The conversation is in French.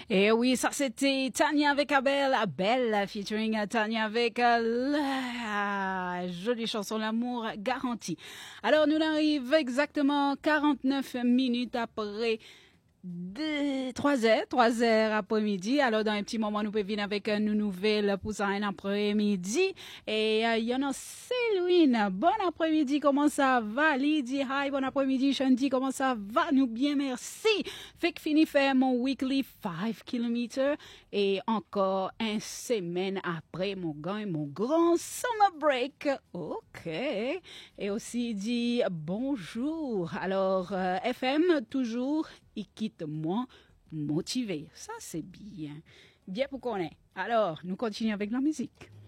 Et oui, ça c'était Tania avec Abel, Abel featuring Tania avec la jolie chanson L'amour garanti. Alors nous arrivons exactement 49 minutes après 3 heures après-midi. Alors, dans un petit moment, nous pouvons venir avec une nouvelle pour ça un après-midi. Et il y en a Céline. Bon après-midi, comment ça va? Lydie, hi, bon après-midi. Shanti, comment ça va? Nous bien, merci. Fait que fini faire mon weekly 5 km. Et encore une semaine après mon grand summer break. OK. Et aussi dit bonjour. Alors, FM, toujours, il quitte moi motivé. Ça, c'est bien. Bien pour qu'on ait. Alors, nous continuons avec la musique.